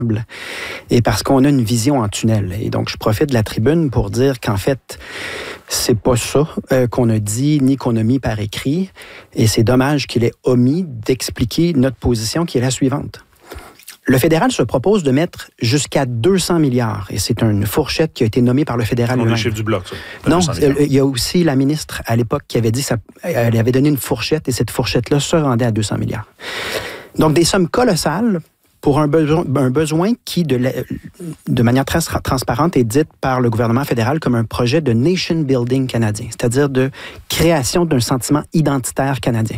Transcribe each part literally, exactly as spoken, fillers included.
et parce qu'on a une vision en tunnel. Et donc, je profite de la tribune pour dire qu'en fait, c'est pas ça euh, qu'on a dit ni qu'on a mis par écrit. Et c'est dommage qu'il ait omis d'expliquer notre position qui est la suivante. Le fédéral se propose de mettre jusqu'à deux cents milliards. Et c'est une fourchette qui a été nommée par le fédéral On lui-même. est le chiffre du bloc, ça. Non, il y a aussi la ministre à l'époque qui avait dit ça, elle avait donné une fourchette et cette fourchette-là se rendait à deux cents milliards. Donc, des sommes colossales pour un besoin, un besoin qui, de, la, de manière trans, transparente, est dite par le gouvernement fédéral comme un projet de nation building canadien, c'est-à-dire de création d'un sentiment identitaire canadien.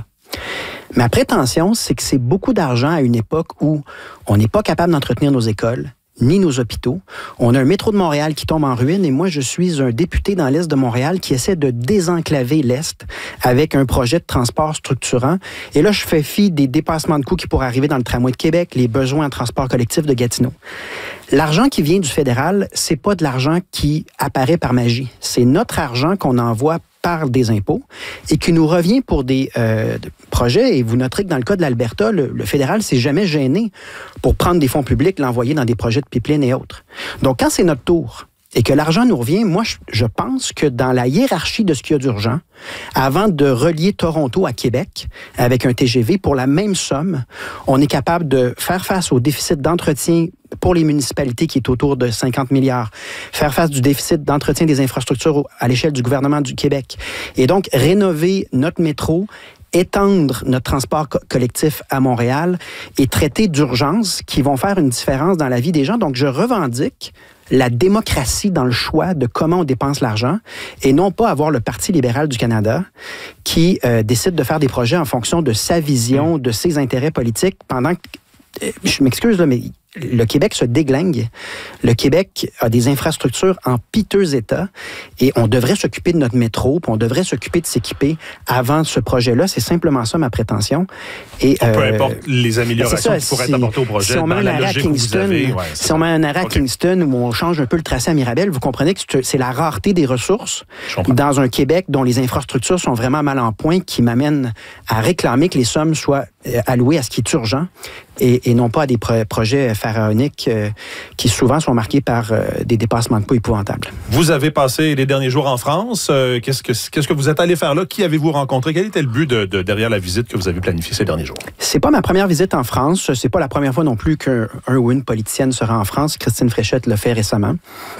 Ma prétention, c'est que c'est beaucoup d'argent à une époque où on n'est pas capable d'entretenir nos écoles, ni nos hôpitaux. On a un métro de Montréal qui tombe en ruine et moi, je suis un député dans l'Est de Montréal qui essaie de désenclaver l'Est avec un projet de transport structurant. Et là, je fais fi des dépassements de coûts qui pourraient arriver dans le tramway de Québec, les besoins en transport collectif de Gatineau. L'argent qui vient du fédéral, c'est pas de l'argent qui apparaît par magie. C'est notre argent qu'on envoie par des impôts et qui nous revient pour des euh, projets. Et vous noterez que dans le cas de l'Alberta, le, le fédéral s'est jamais gêné pour prendre des fonds publics, l'envoyer dans des projets de pipeline et autres. Donc, quand c'est notre tour et que l'argent nous revient, moi, je, je pense que dans la hiérarchie de ce qu'il y a d'urgent, avant de relier Toronto à Québec avec un T G V pour la même somme, on est capable de faire face au déficit d'entretien pour les municipalités qui est autour de cinquante milliards, faire face du déficit d'entretien des infrastructures à l'échelle du gouvernement du Québec et donc rénover notre métro, étendre notre transport co- collectif à Montréal et traiter d'urgences qui vont faire une différence dans la vie des gens. Donc, je revendique la démocratie dans le choix de comment on dépense l'argent et non pas avoir le Parti libéral du Canada qui euh, décide de faire des projets en fonction de sa vision, de ses intérêts politiques pendant que, euh, je m'excuse là, mais le Québec se déglingue. Le Québec a des infrastructures en piteux état et on devrait s'occuper de notre métro, puis on devrait s'occuper de s'équiper avant ce projet-là. C'est simplement ça ma prétention. Et, Peu euh, importe les améliorations ça, qui pourraient si, être apportées au projet, si on met dans un la arrêt à logique que vous Kingston, avez. Ouais, si on met un arrêt à okay. Kingston où on change un peu le tracé à Mirabel, vous comprenez que c'est la rareté des ressources Je comprends. dans un Québec dont les infrastructures sont vraiment mal en point qui m'amène à réclamer que les sommes soient allouées à ce qui est urgent et, et non pas à des pro- projets pharaoniques euh, qui souvent sont marqués par euh, des dépassements de coûts épouvantables. Vous avez passé les derniers jours en France. Euh, qu'est-ce, que, qu'est-ce que vous êtes allé faire là? Qui avez-vous rencontré? Quel était le but de, de, derrière la visite que vous avez planifiée ces derniers jours? C'est pas ma première visite en France. C'est pas la première fois non plus qu'un un ou une politicienne sera en France. Christine Fréchette l'a fait récemment.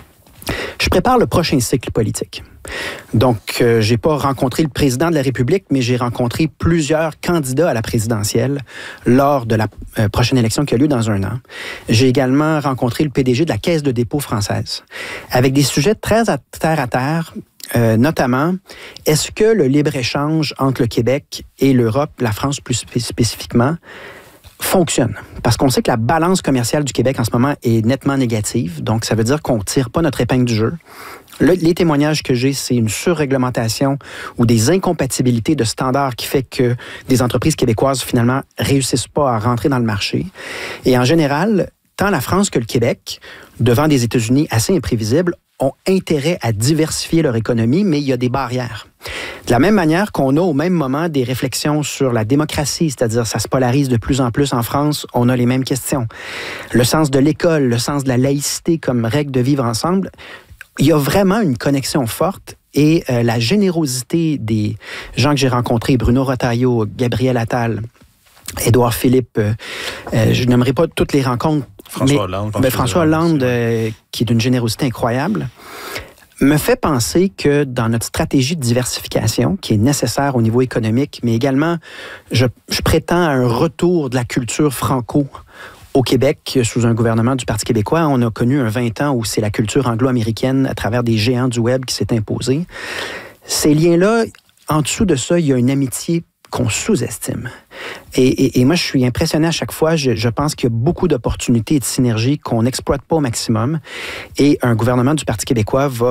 Je prépare le prochain cycle politique. Donc, euh, j'ai pas rencontré le président de la République, mais j'ai rencontré plusieurs candidats à la présidentielle lors de la euh, prochaine élection qui a lieu dans un an. J'ai également rencontré le P D G de la Caisse de dépôt française, avec des sujets très à terre à terre, euh, notamment, est-ce que le libre-échange entre le Québec et l'Europe, la France plus spé- spécifiquement, fonctionne. Parce qu'on sait que la balance commerciale du Québec en ce moment est nettement négative. Donc, ça veut dire qu'on ne tire pas notre épingle du jeu. Le, les témoignages que j'ai, c'est une surréglementation ou des incompatibilités de standards qui fait que des entreprises québécoises, finalement, réussissent pas à rentrer dans le marché. Et en général, tant la France que le Québec, devant des États-Unis assez imprévisibles, ont intérêt à diversifier leur économie, mais il y a des barrières. De la même manière qu'on a au même moment des réflexions sur la démocratie, c'est-à-dire ça se polarise de plus en plus en France, on a les mêmes questions. Le sens de l'école, le sens de la laïcité comme règle de vivre ensemble, il y a vraiment une connexion forte et euh, la générosité des gens que j'ai rencontrés, Bruno Retailleau, Gabriel Attal, Édouard Philippe, euh, euh, je n'aimerais pas toutes les rencontres. François mais, Hollande. Ben, François Hollande, euh, qui est d'une générosité incroyable, me fait penser que dans notre stratégie de diversification, qui est nécessaire au niveau économique, mais également, je, je prétends à un retour de la culture franco au Québec, sous un gouvernement du Parti québécois. On a connu un vingt ans où c'est la culture anglo-américaine à travers des géants du web qui s'est imposée. Ces liens-là, en dessous de ça, il y a une amitié qu'on sous-estime. Et, et, et moi, je suis impressionné à chaque fois. Je, je pense qu'il y a beaucoup d'opportunités et de synergies qu'on n'exploite pas au maximum. Et un gouvernement du Parti québécois va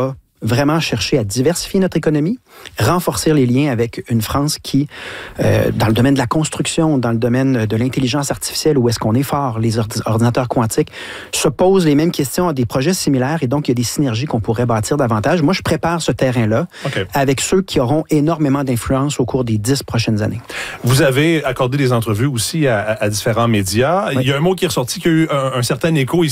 vraiment chercher à diversifier notre économie, renforcer les liens avec une France qui, euh, dans le domaine de la construction, dans le domaine de l'intelligence artificielle, où est-ce qu'on est fort, les ordinateurs quantiques, se posent les mêmes questions à des projets similaires et donc il y a des synergies qu'on pourrait bâtir davantage. Moi, je prépare ce terrain-là okay. avec ceux qui auront énormément d'influence au cours des dix prochaines années. Vous avez accordé des entrevues aussi à, à différents médias. Oui. Il y a un mot qui est ressorti qui a eu un, un certain écho ici.